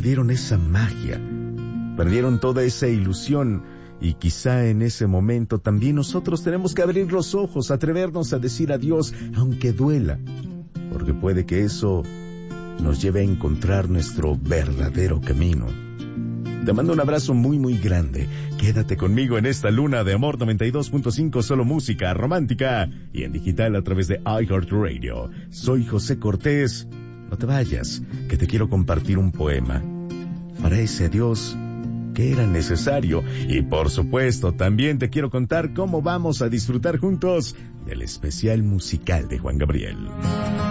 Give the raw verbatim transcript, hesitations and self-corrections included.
perdieron esa magia, perdieron toda esa ilusión, y quizá en ese momento también nosotros tenemos que abrir los ojos, atrevernos a decir adiós, aunque duela, porque puede que eso nos lleve a encontrar nuestro verdadero camino. Te mando un abrazo muy muy grande. Quédate conmigo en esta luna de amor noventa y dos punto cinco, solo música romántica y en digital a través de iHeartRadio. Soy José Cortés. No te vayas, que te quiero compartir un poema para ese adiós que era necesario. Y por supuesto, también te quiero contar cómo vamos a disfrutar juntos del especial musical de Juan Gabriel.